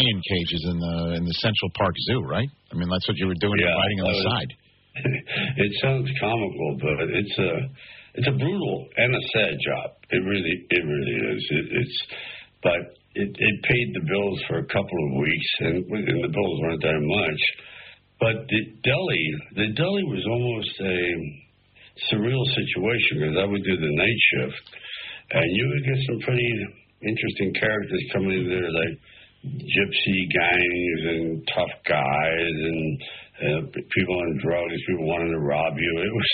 lion cages in the Central Park Zoo, right? I mean, that's what you were doing, riding on the side. It sounds comical, but it's a brutal and a sad job. It really is. But it paid the bills for a couple of weeks, and the bills weren't that much. But the deli was almost a surreal situation because I would do the night shift, and you would get some pretty interesting characters coming in there, like gypsy gangs and tough guys and people on drugs, people wanting to rob you.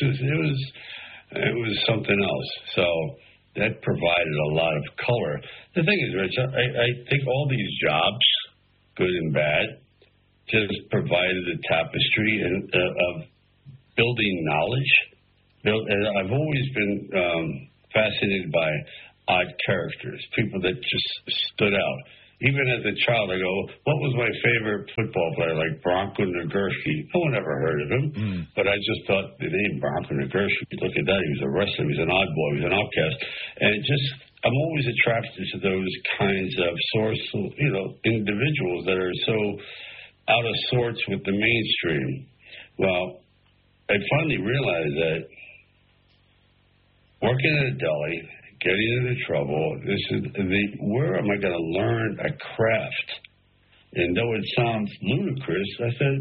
It was something else. So that provided a lot of color. The thing is, Rich, I think all these jobs, good and bad, just provided a tapestry of building knowledge. And I've always been fascinated by odd characters, people that just stood out. Even as a child, I go, what was my favorite football player, like Bronco Nagurski? No one ever heard of him, but I just thought the name Bronco Nagurski, look at that, he was a wrestler, he was an odd boy, he was an outcast. And I'm always attracted to those kinds of individuals that are so out of sorts with the mainstream. Well, I finally realized that working at a deli, getting into trouble, where am I going to learn a craft? And though it sounds ludicrous, I said,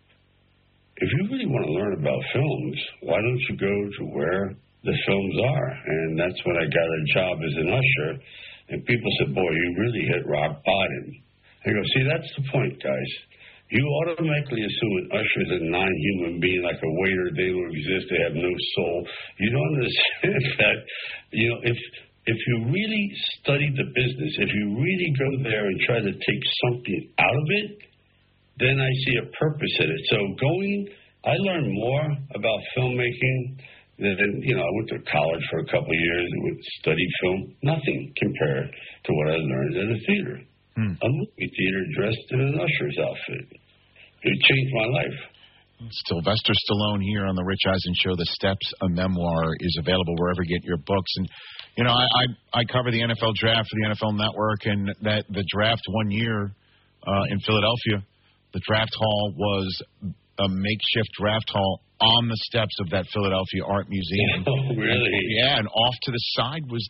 if you really want to learn about films, why don't you go to where the films are? And that's when I got a job as an usher. And people said, boy, you really hit rock bottom. I go, see, that's the point, guys. You automatically assume an usher is a non-human being, like a waiter. They don't exist. They have no soul. You don't understand that. If you really study the business, if you really go there and try to take something out of it, then I see a purpose in it. So I learned more about filmmaking than, I went to college for a couple of years and studied film. Nothing compared to what I learned at a theater. A movie theater dressed in an usher's outfit. It changed my life. Sylvester Stallone here on the Rich Eisen Show. The Steps, a memoir, is available wherever you get your books. And, I cover the NFL draft for the NFL Network, and that the draft one year in Philadelphia, the draft hall was a makeshift draft hall on the steps of that Philadelphia Art Museum. Oh, really? Yeah, and off to the side was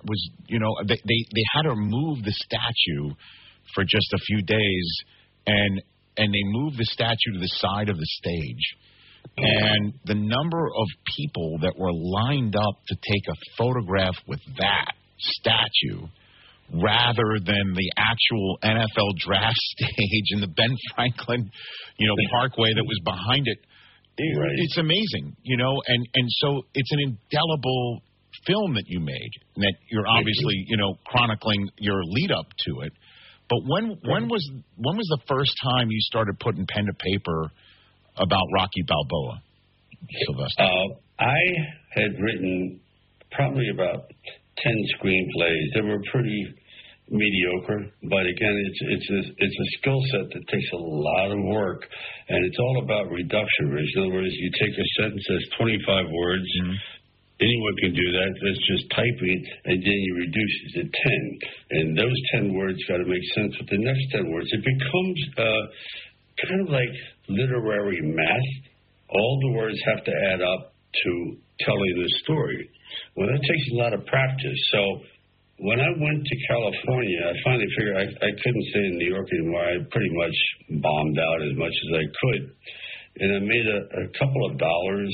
they had to move the statue for just a few days, and they moved the statue to the side of the stage. And the number of people that were lined up to take a photograph with that statue rather than the actual NFL draft stage and the Ben Franklin, parkway that was behind it. Right. It's amazing, and so it's an indelible film that you made, and that you're obviously, chronicling your lead up to it. But when was the first time you started putting pen to paper about Rocky Balboa, Sylvester? I had written probably about 10 screenplays. They were pretty mediocre, but again, it's a skill set that takes a lot of work, and it's all about reduction, Rich. In other words, you take a sentence that's 25 words. Anyone can do that. That's just typing, and then you reduce it to 10. And those 10 words got to make sense with the next 10 words. It becomes kind of like literary math. All the words have to add up to telling the story. Well, that takes a lot of practice. So when I went to California, I finally figured I couldn't stay in New York anymore. I pretty much bombed out as much as I could. And I made a couple of dollars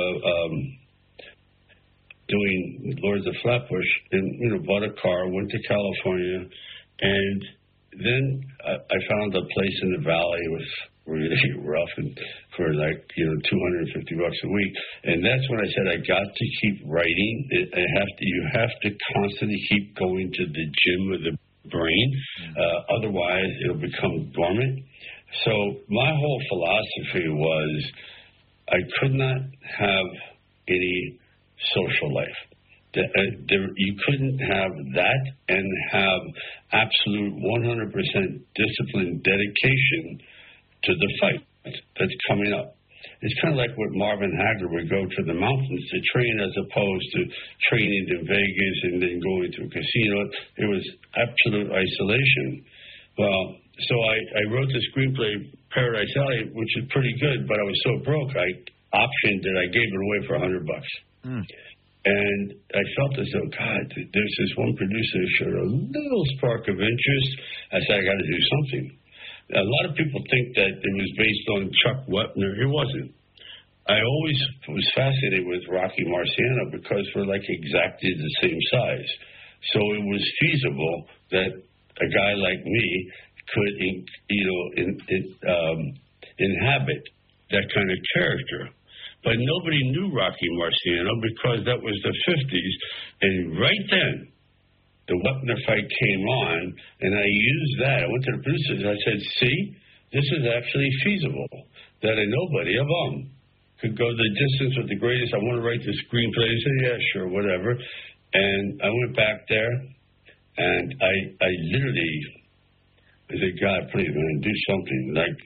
doing Lords of Flatbush, and bought a car, went to California, and then I found a place in the valley. It was really rough, and for like $250 a week, and that's when I said I got to keep writing. You have to constantly keep going to the gym of the brain, otherwise it'll become dormant. So my whole philosophy was I could not have any social life. You couldn't have that and have absolute 100% discipline, dedication to the fight that's coming up. It's kind of like what Marvin Hagler would go to the mountains to train, as opposed to training in Vegas and then going to a casino. It was absolute isolation. Well, So I wrote the screenplay, Paradise Alley, which is pretty good, but I was so broke, I optioned it. I gave it away for $100. And I felt as though, God, there's this one producer who showed a little spark of interest. I said, I got to do something. A lot of people think that it was based on Chuck Wepner. It wasn't. I always was fascinated with Rocky Marciano because we're like exactly the same size. So it was feasible that a guy like me could, inhabit that kind of character. But nobody knew Rocky Marciano because that was the 50s. And right then, the Wepner fight came on, and I used that. I went to the producers. I said, see, this is actually feasible, that a nobody, a bum, could go the distance with the greatest. I want to write the screenplay. They said, yeah, sure, whatever. And I went back there, and I literally, I said, God, please, man, do something. Like,